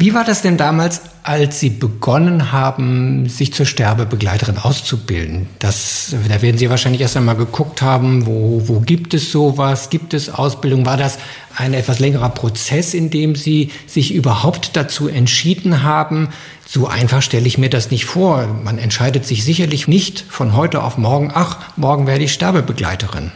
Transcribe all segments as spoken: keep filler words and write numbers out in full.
Wie war das denn damals, als Sie begonnen haben, sich zur Sterbebegleiterin auszubilden? Das, da werden Sie wahrscheinlich erst einmal geguckt haben, wo, wo gibt es sowas, gibt es Ausbildung? War das ein etwas längerer Prozess, in dem Sie sich überhaupt dazu entschieden haben? So einfach stelle ich mir das nicht vor. Man entscheidet sich sicherlich nicht von heute auf morgen, ach, morgen werde ich Sterbebegleiterin.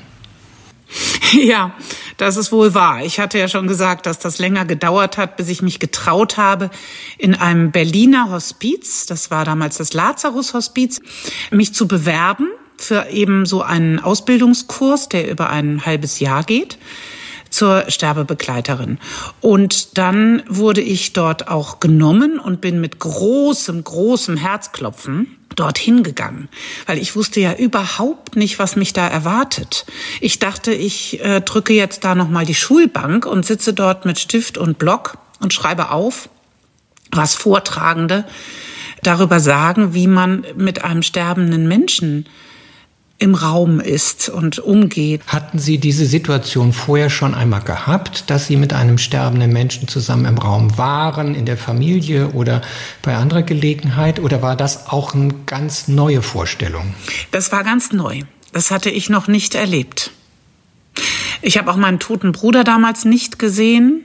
Ja, das ist wohl wahr. Ich hatte ja schon gesagt, dass das länger gedauert hat, bis ich mich getraut habe, in einem Berliner Hospiz, das war damals das Lazarus-Hospiz, mich zu bewerben für eben so einen Ausbildungskurs, der über ein halbes Jahr geht, zur Sterbebegleiterin. Und dann wurde ich dort auch genommen und bin mit großem, großem Herzklopfen dorthin gegangen, weil ich wusste ja überhaupt nicht, was mich da erwartet. Ich dachte, ich äh, drücke jetzt da nochmal die Schulbank und sitze dort mit Stift und Block und schreibe auf, was Vortragende darüber sagen, wie man mit einem sterbenden Menschen im Raum ist und umgeht. Hatten Sie diese Situation vorher schon einmal gehabt, dass Sie mit einem sterbenden Menschen zusammen im Raum waren, in der Familie oder bei anderer Gelegenheit? Oder war das auch eine ganz neue Vorstellung? Das war ganz neu. Das hatte ich noch nicht erlebt. Ich habe auch meinen toten Bruder damals nicht gesehen.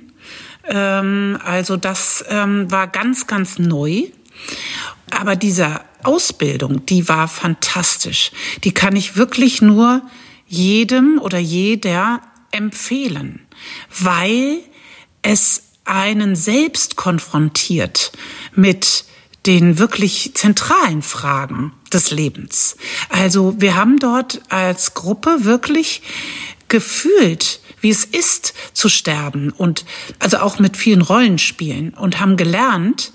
Also das war ganz, ganz neu. Aber diese Ausbildung, die war fantastisch. Die kann ich wirklich nur jedem oder jeder empfehlen, weil es einen selbst konfrontiert mit den wirklich zentralen Fragen des Lebens. Also wir haben dort als Gruppe wirklich gefühlt, wie es ist zu sterben und also auch mit vielen Rollenspielen und haben gelernt,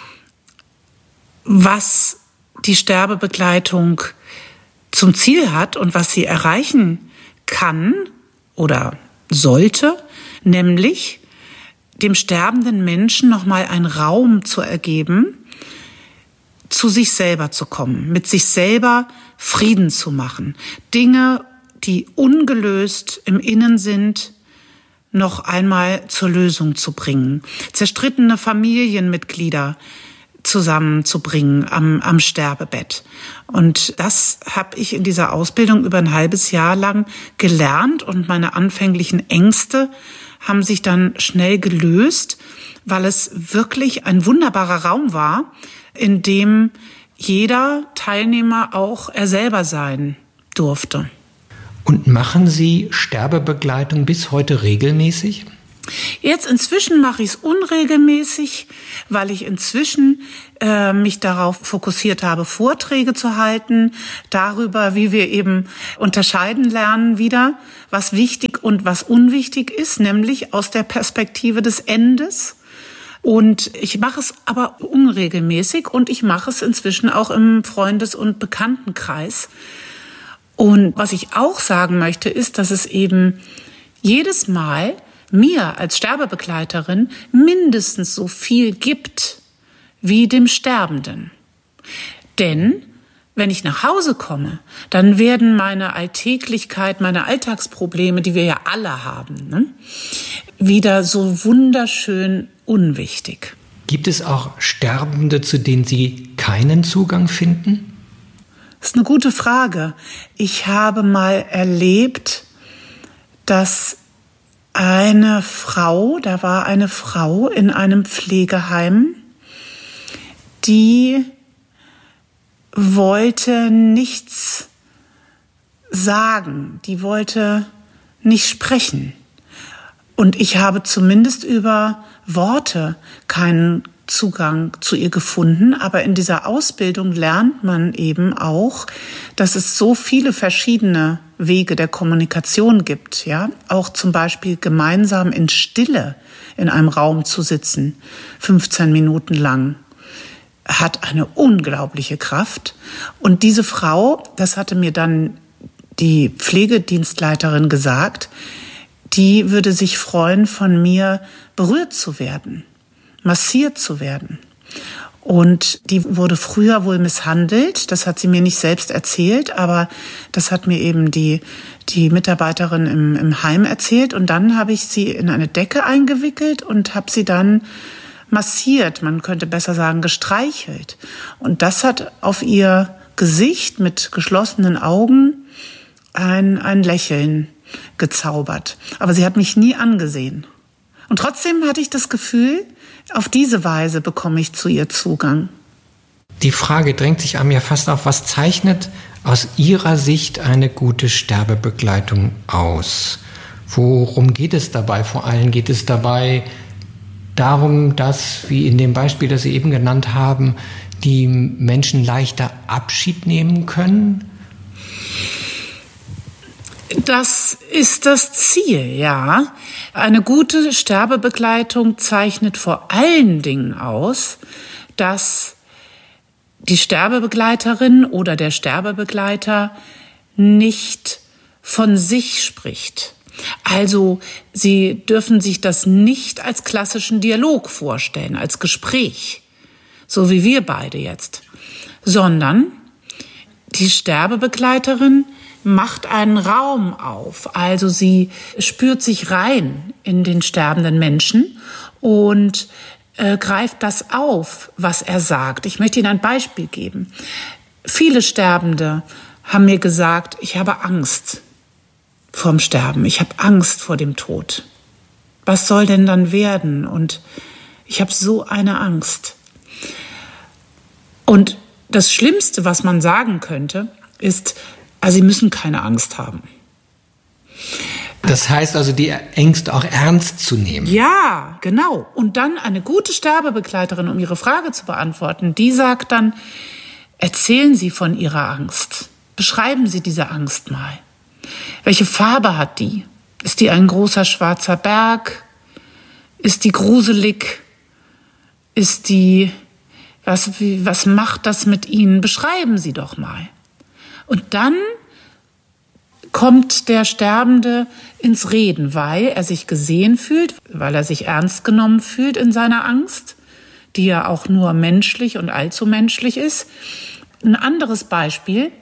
was die Sterbebegleitung zum Ziel hat und was sie erreichen kann oder sollte, nämlich dem sterbenden Menschen nochmal einen Raum zu ergeben, zu sich selber zu kommen, mit sich selber Frieden zu machen, Dinge, die ungelöst im Innen sind, noch einmal zur Lösung zu bringen, zerstrittene Familienmitglieder zusammenzubringen am, am Sterbebett. Und das habe ich in dieser Ausbildung über ein halbes Jahr lang gelernt und meine anfänglichen Ängste haben sich dann schnell gelöst, weil es wirklich ein wunderbarer Raum war, in dem jeder Teilnehmer auch er selber sein durfte. Und machen Sie Sterbebegleitung bis heute regelmäßig? Jetzt inzwischen mache ich es unregelmäßig, weil ich inzwischen äh, mich darauf fokussiert habe, Vorträge zu halten, darüber, wie wir eben unterscheiden lernen wieder, was wichtig und was unwichtig ist, nämlich aus der Perspektive des Endes. Und ich mache es aber unregelmäßig und ich mache es inzwischen auch im Freundes- und Bekanntenkreis. Und was ich auch sagen möchte, ist, dass es eben jedes Mal mir als Sterbebegleiterin mindestens so viel gibt wie dem Sterbenden. Denn wenn ich nach Hause komme, dann werden meine Alltäglichkeit, meine Alltagsprobleme, die wir ja alle haben, ne, wieder so wunderschön unwichtig. Gibt es auch Sterbende, zu denen Sie keinen Zugang finden? Das ist eine gute Frage. Ich habe mal erlebt, dass eine Frau, da war eine Frau in einem Pflegeheim, die wollte nichts sagen, die wollte nicht sprechen. Und ich habe zumindest über Worte keinen Zugang zu ihr gefunden. Aber in dieser Ausbildung lernt man eben auch, dass es so viele verschiedene Wege der Kommunikation gibt, ja, auch zum Beispiel gemeinsam in Stille in einem Raum zu sitzen, fünfzehn Minuten lang, hat eine unglaubliche Kraft. Und diese Frau, das hatte mir dann die Pflegedienstleiterin gesagt, die würde sich freuen, von mir berührt zu werden, massiert zu werden. Und die wurde früher wohl misshandelt. Das hat sie mir nicht selbst erzählt, aber das hat mir eben die, die Mitarbeiterin im, im Heim erzählt. Und dann habe ich sie in eine Decke eingewickelt und habe sie dann massiert, man könnte besser sagen gestreichelt. Und das hat auf ihr Gesicht mit geschlossenen Augen ein, ein Lächeln gezaubert. Aber sie hat mich nie angesehen. Und trotzdem hatte ich das Gefühl, auf diese Weise bekomme ich zu ihr Zugang. Die Frage drängt sich einem ja fast auf, was zeichnet aus Ihrer Sicht eine gute Sterbebegleitung aus? Worum geht es dabei? Vor allem geht es dabei darum, dass, wie in dem Beispiel, das Sie eben genannt haben, die Menschen leichter Abschied nehmen können? Das ist das Ziel, ja. Eine gute Sterbebegleitung zeichnet vor allen Dingen aus, dass die Sterbebegleiterin oder der Sterbebegleiter nicht von sich spricht. Also Sie dürfen sich das nicht als klassischen Dialog vorstellen, als Gespräch, so wie wir beide jetzt, sondern die Sterbebegleiterin macht einen Raum auf. Also sie spürt sich rein in den sterbenden Menschen und äh, greift das auf, was er sagt. Ich möchte Ihnen ein Beispiel geben. Viele Sterbende haben mir gesagt, ich habe Angst vorm Sterben. Ich habe Angst vor dem Tod. Was soll denn dann werden? Und ich habe so eine Angst. Und das Schlimmste, was man sagen könnte, ist, also Sie müssen keine Angst haben. Das heißt also, die Ängste auch ernst zu nehmen. Ja, genau. Und dann eine gute Sterbebegleiterin, um Ihre Frage zu beantworten, die sagt dann, erzählen Sie von Ihrer Angst. Beschreiben Sie diese Angst mal. Welche Farbe hat die? Ist die ein großer schwarzer Berg? Ist die gruselig? Ist die, was, wie, was macht das mit Ihnen? Beschreiben Sie doch mal. Und dann kommt der Sterbende ins Reden, weil er sich gesehen fühlt, weil er sich ernst genommen fühlt in seiner Angst, die ja auch nur menschlich und allzu menschlich ist. Ein anderes Beispiel,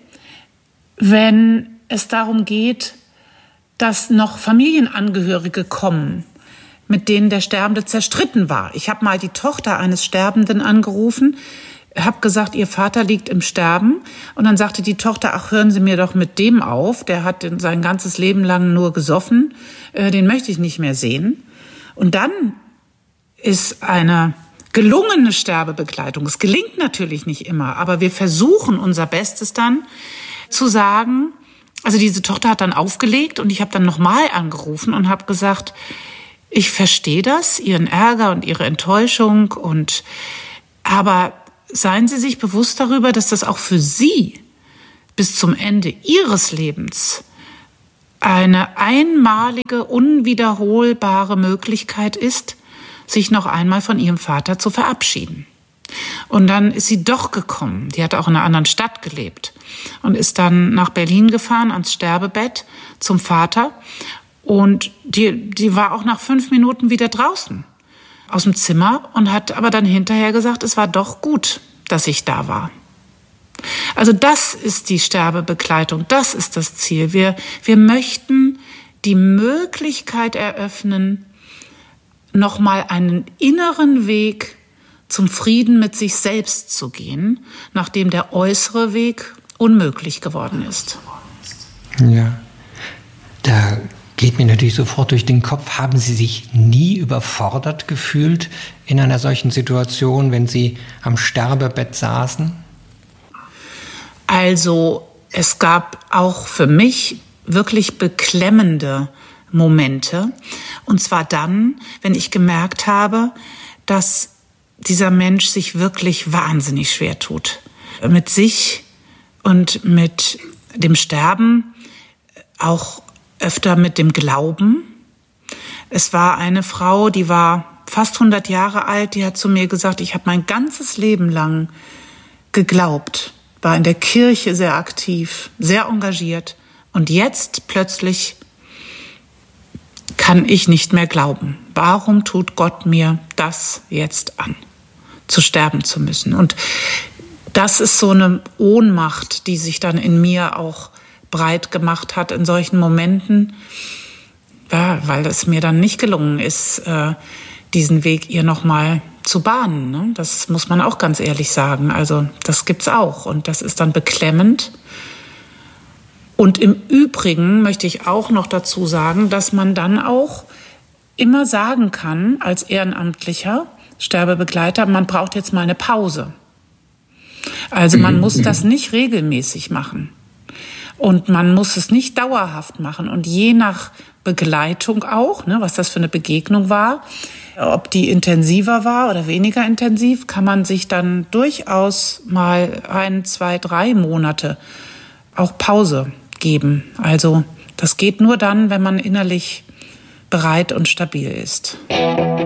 wenn es darum geht, dass noch Familienangehörige kommen, mit denen der Sterbende zerstritten war. Ich habe mal die Tochter eines Sterbenden angerufen, habe gesagt, ihr Vater liegt im Sterben. Und dann sagte die Tochter, ach, hören Sie mir doch mit dem auf. Der hat sein ganzes Leben lang nur gesoffen. Den möchte ich nicht mehr sehen. Und dann ist eine gelungene Sterbebegleitung. Es gelingt natürlich nicht immer, aber wir versuchen unser Bestes dann zu sagen, also diese Tochter hat dann aufgelegt und ich habe dann nochmal angerufen und habe gesagt, ich verstehe das, Ihren Ärger und Ihre Enttäuschung, und aber seien Sie sich bewusst darüber, dass das auch für Sie bis zum Ende Ihres Lebens eine einmalige, unwiederholbare Möglichkeit ist, sich noch einmal von Ihrem Vater zu verabschieden. Und dann ist sie doch gekommen. Die hat auch in einer anderen Stadt gelebt und ist dann nach Berlin gefahren ans Sterbebett zum Vater. Und die, die war auch nach fünf Minuten wieder draußen aus dem Zimmer und hat aber dann hinterher gesagt, es war doch gut, dass ich da war. Also das ist die Sterbebegleitung, das ist das Ziel. Wir, wir möchten die Möglichkeit eröffnen, nochmal einen inneren Weg zum Frieden mit sich selbst zu gehen, nachdem der äußere Weg unmöglich geworden ist. Ja, da geht mir natürlich sofort durch den Kopf, haben Sie sich nie überfordert gefühlt in einer solchen Situation, wenn Sie am Sterbebett saßen? Also es gab auch für mich wirklich beklemmende Momente. Und zwar dann, wenn ich gemerkt habe, dass dieser Mensch sich wirklich wahnsinnig schwer tut. Mit sich und mit dem Sterben, auch öfter mit dem Glauben. Es war eine Frau, die war fast hundert Jahre alt, die hat zu mir gesagt, ich habe mein ganzes Leben lang geglaubt, war in der Kirche sehr aktiv, sehr engagiert und jetzt plötzlich kann ich nicht mehr glauben. Warum tut Gott mir das jetzt an, zu sterben zu müssen? Und das ist so eine Ohnmacht, die sich dann in mir auch breit gemacht hat in solchen Momenten, ja, weil es mir dann nicht gelungen ist, diesen Weg ihr nochmal zu bahnen. Ne? Das muss man auch ganz ehrlich sagen. Also das gibt's auch und das ist dann beklemmend. Und im Übrigen möchte ich auch noch dazu sagen, dass man dann auch immer sagen kann als ehrenamtlicher Sterbebegleiter, man braucht jetzt mal eine Pause. Also man muss das nicht regelmäßig machen. Und man muss es nicht dauerhaft machen. Und je nach Begleitung auch, ne, was das für eine Begegnung war, ob die intensiver war oder weniger intensiv, kann man sich dann durchaus mal ein, zwei, drei Monate auch Pause geben. Also das geht nur dann, wenn man innerlich bereit und stabil ist.